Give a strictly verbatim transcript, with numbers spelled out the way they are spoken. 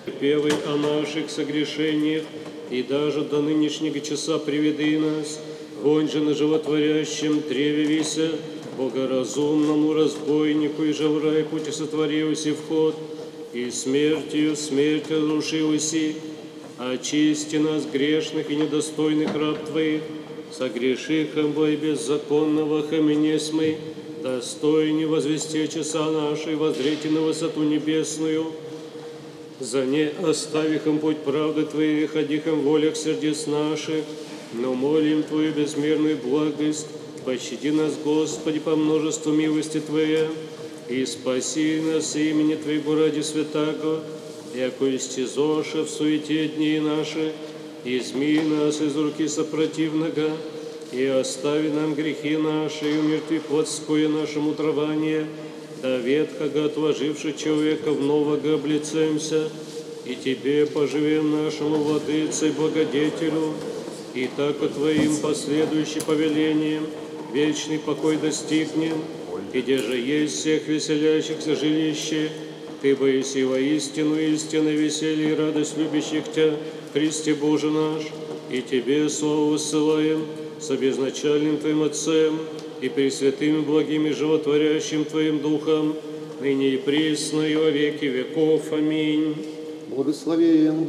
Певай о наших согрешениях, и даже до нынешнего часа приведи нас, гонь же на животворящем древе вися, богоразумному разбойнику и же в рай пути сотворился вход, и смертью смерть разрушилась, очисти нас, грешных и недостойных раб Твоих, согрешихом во и беззаконного хаменес мы, достойни возвести часа нашей, воззрите на высоту небесную, за не оставихом путь правды Твоей, ходихом в волях сердец наших, но молим Твою безмерную благость, пощади нас, Господи, по множеству милости Твоей, и спаси нас имени Твоего ради святаго, яко истязоша в суете дней наши, изми нас из руки сопротивника, и остави нам грехи наши, и умерти плотское нашему утрование, да ветхого отложивши человека в нового облицаемся, и Тебе поживем нашему Владыце и Благодетелю, и так от Твоим последующим повелением вечный покой достигнем, и где же есть всех веселящихся жилище, Ты боиси воистину истинно веселье и радость любящих Тебя, Христе Боже наш, и Тебе слово высылаем с безначальным Твоим Отцем и пресвятым и благим и животворящим Твоим Духом, ныне и присно и во веки веков. Аминь. Благословен